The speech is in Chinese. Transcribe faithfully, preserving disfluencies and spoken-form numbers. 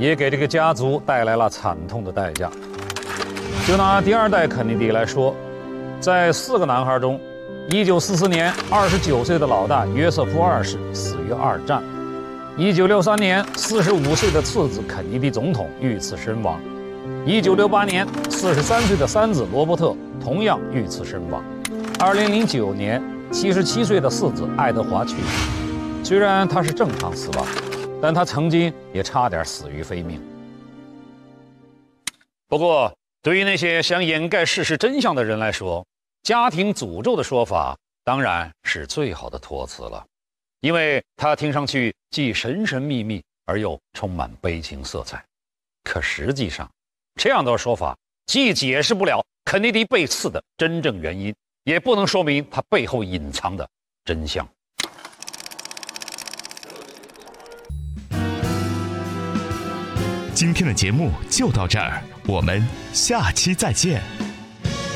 也给这个家族带来了惨痛的代价。就拿第二代肯尼迪来说，在四个男孩中，一九四四年二十九岁的老大约瑟夫二世死于二战，一九六三年四十五岁的次子肯尼迪总统遇刺身亡，一九六八年四十三岁的三子罗伯特同样遇刺身亡，二零零九年七十七岁的四子爱德华去世。虽然他是正常死亡，但他曾经也差点死于非命。不过，对于那些想掩盖事实真相的人来说，家庭诅咒的说法当然是最好的托词了，因为它听上去既神神秘秘而又充满悲情色彩。可实际上，这样的说法既解释不了肯尼迪被刺的真正原因，也不能说明他背后隐藏的真相。 今天的节目就到这儿，我们下期再见。